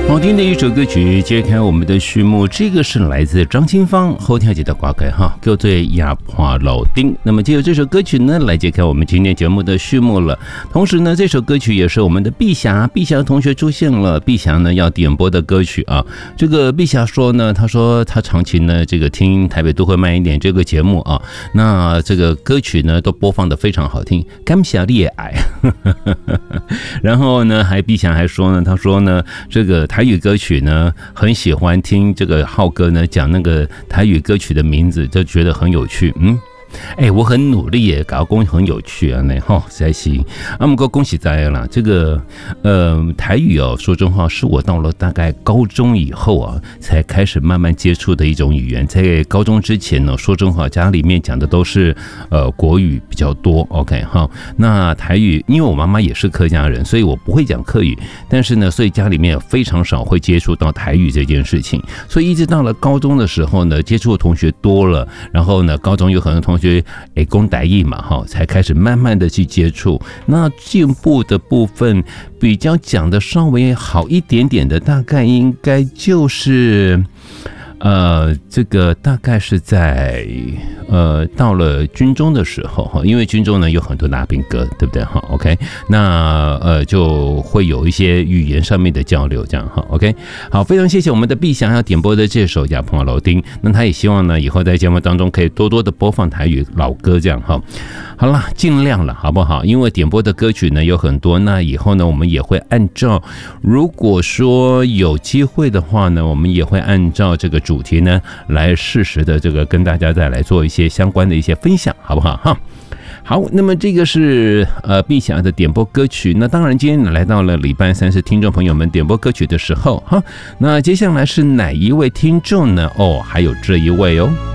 好听的一首歌曲揭开我们的序幕，这个是来自张清芳后跳起的瓜歌哈，叫做亚破老丁。那么借由这首歌曲呢，来揭开我们今天节目的序幕了。同时呢，这首歌曲也是我们的碧霞同学出现了。碧霞呢要点播的歌曲啊，这个碧霞说呢，她说她长期呢这个听台北都会慢一点这个节目啊，那这个歌曲呢都播放的非常好听，感谢你的爱。然后呢，碧霞还说呢，她说呢这个台语歌曲呢，很喜欢听这个浩哥呢讲那个台语歌曲的名字，就觉得很有趣。我很努力耶，搞工很有趣啊，那哈实在是。不过恭喜在啦，这个台语哦，说真话是我到了大概高中以后啊，才开始慢慢接触的一种语言。在高中之前呢，说真话，家里面讲的都是国语比较多。OK 哈，那台语，因为我妈妈也是客家人，所以我不会讲客语，但是呢，所以家里面非常少会接触到台语这件事情。所以一直到了高中的时候呢，接触的同学多了，然后呢，高中有很多同学讲台语嘛哈，才开始慢慢的去接触。那进步的部分比较讲的稍微好一点点的，大概应该就是这个大概是在到了军中的时候哈，因为军中呢有很多拉兵哥，对不对哈 ？OK， 那就会有一些语言上面的交流，这样哈 ，OK， 好，非常谢谢我们的碧霞要点播的这首《亚碰老丁》，那他也希望呢以后在节目当中可以多多的播放台语老歌，这样哈。好啦，尽量了，好不好？因为点播的歌曲呢有很多，那以后呢我们也会按照，如果说有机会的话呢，我们也会按照这个主题呢来适时的这个跟大家再来做一些相关的一些分享，好不好哈？好，那么这个是碧霞的点播歌曲。那当然，今天来到了礼拜三，是听众朋友们点播歌曲的时候哈。那接下来是哪一位听众呢？还有这一位哦。